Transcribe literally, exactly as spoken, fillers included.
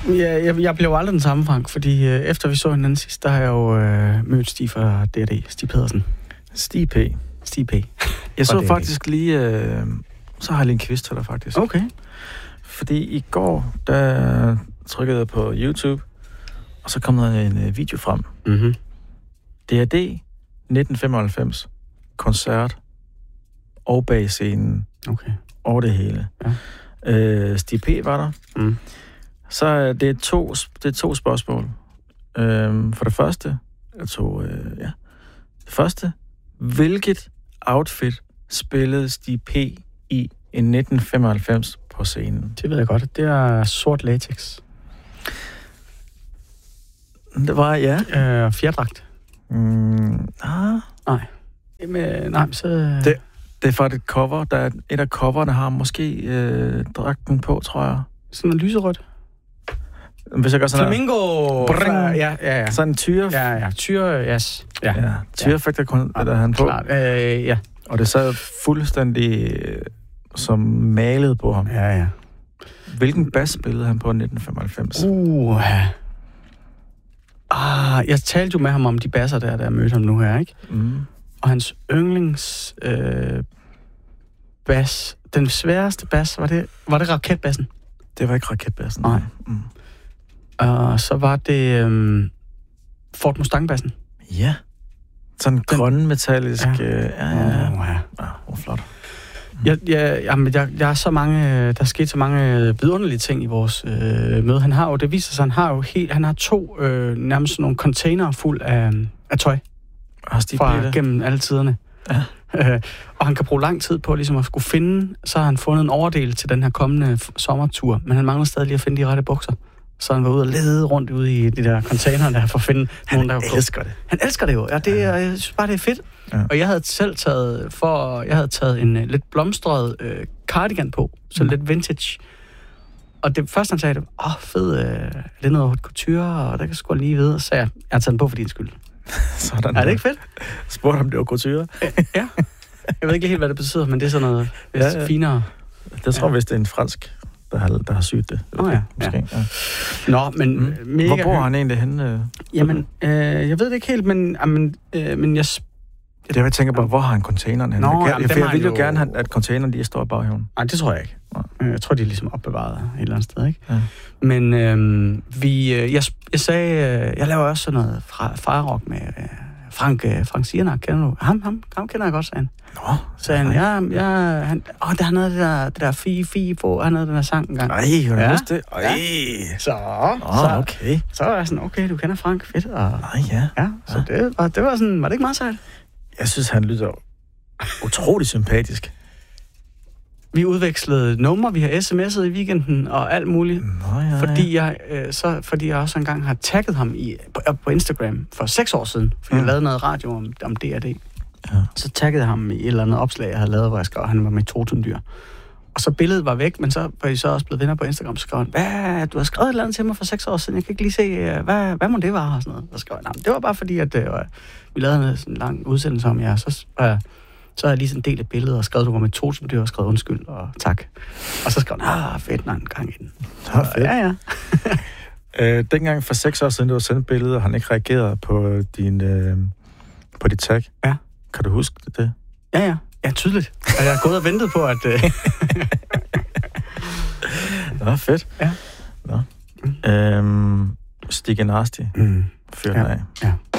Ja, jeg, jeg blev aldrig den samme, Frank, fordi øh, efter vi så hinanden sidst, der har jeg jo øh, mødt Stig fra D og D, Stig Pedersen. Stig P. Stig P. Jeg så faktisk lige... Øh, så har jeg lige en quiz til dig, faktisk. Okay. Fordi i går, der trykkede jeg på YouTube, og så kom der en øh, video frem. Mhm. D og D nitten femoghalvfems. Koncert. Og bag scenen. Okay. Og det hele. Ja. Øh, Stig P. var der. Mm. Så er det to, det er to spørgsmål. Øhm, for det første, jeg tog, øh, ja. Det første, hvilket outfit spillede Stig P. i i nitten femoghalvfems på scenen? Det ved jeg godt. Det er sort latex. Det var, ja. Øh, fjerdragt. Mm, ah. Nej. Jamen, nej, så... Det, det er fra et cover. Der er et af coverne, har måske øh, dragten på, tror jeg. Sådan noget lyserødt. Hvis jeg gør sådan Flamingo! Bring. Ja, ja, ja. Sådan en tyre... Ja, ja. Tyre, yes. Ja, ja. Tyrefægter kun, ja. Der han på. Klart, øh, ja. Og det sad fuldstændig øh, som malet på ham. Ja, ja. Hvilken bas spillede han på i nitten femoghalvfems? Uh, ah, jeg talte jo med ham om de basser der, der jeg mødte ham nu her, ikke? Mm. Og hans yndlings øh, bas, den sværeste bas, var det, var det raketbassen? Det var ikke raketbassen. Nej. Mm. Og så var det øh, Ford Mustang-bassen. Ja. Sådan en grønne metallisk... Ja. Øh, ja, ja, ja. Uh, ja. Ja, hvor flot. Jeg, jeg, jamen, jeg, jeg er så mange, der er sket så mange vidunderlige ting i vores øh, møde. Han har jo, det viser sig, han har jo helt, han har to øh, nærmest nogle container fuld af, af tøj fra gennem alle tiderne. Ja. Øh, og han kan bruge lang tid på ligesom at skulle finde, så har han fundet en overdel til den her kommende f- sommertur, men han mangler stadig lige at finde de rette bukser. Så han var ude og lede rundt ude i de der container der for at finde han nogen, der var elsker det. Han elsker det jo. Ja, det, ja. Jeg synes bare, det er fedt. Ja. Og jeg havde selv taget, for, jeg havde taget en uh, lidt blomstret uh, cardigan på, så mm. lidt vintage. Og det første, han sagde, det var, åh, fed, uh, er det noget haute couture, og der kan sgu lige vide. Så jeg, jeg har taget den på for din skyld. Sådan. Er det ikke fedt? Spurgte om det var couture? Ja. Jeg ved ikke helt, hvad det betyder, men det er sådan noget ja, ja. finere. Det tror jeg, ja. Hvis det er en fransk, der har, der har sygt det. Oh, ja. Måske. Ja. Nå, men mm. mega... Hvor bor han egentlig henne? Jamen, øh, jeg ved det ikke helt, men, men, øh, men jeg... Det er jeg tænker på, hvor har han containeren henne? Nå, jeg, jamen, jeg, jeg vil jo jo gerne have, at containeren lige står i baghaven. Nej, det tror jeg ikke. Ja. Jeg tror, de er ligesom opbevaret et eller andet sted, ikke? Ja. Men øh, vi... Øh, jeg, jeg sagde... Øh, jeg laver også sådan noget fra firerock med øh, Frank, øh, Frank Siernak, kender du? Ham, ham, ham kender jeg godt, sagde han. Nå, sagde han, ja, ja, han... Åh, der er noget af det der, det der fi, fi, få, han havde den der sang engang. Nej, har du ja. lyst det? Ej. Ja. Så, oh, så, okay. Så var jeg sådan, okay, du kender Frank, fedt. Og, Nej, ja. Ja, så ja. Det, var, det var sådan, var det ikke meget sejt? Jeg synes, han lyder utrolig sympatisk. Vi udvekslede numre, vi har sms'et i weekenden og alt muligt. Nå, ja, fordi, ja. jeg, øh, så, fordi jeg også engang har tagget ham i, på, på Instagram for seks år siden, fordi ja. jeg lavede noget radio om, om D og D. Ja. Så taggede jeg ham i et eller andet opslag, jeg havde lavet, hvor jeg skrev, han var med totemdyr. Og så billedet var væk, men så var I så også blevet venner på Instagram, så skrev han, hvad, du har skrevet et eller andet til mig for seks år siden, jeg kan ikke lige se, hvad, hvad må det være, og sådan noget. Så skrev han, det var bare fordi, at øh, vi lavede en sådan lang udsendelse om jer, så øh, så har jeg lige sådan delt et billede og skrevet, du var med totemdyr, og skrevet undskyld og tak. Og så skrev han, ah, fedt, når en gang i den. Det var fedt. Ja, ja. øh, dengang for seks år siden, du har sendt et billede, og han ikke reageret på din, øh, på dit tag. Ja. Kan du huske det? Ja, ja. Ja, tydeligt. Og jeg har gået og ventet på, at... Øh... Nå, fedt. Ja. Nå. Mm. Øhm, Stig Nasty. Mm. Fyr ja. den af. Ja.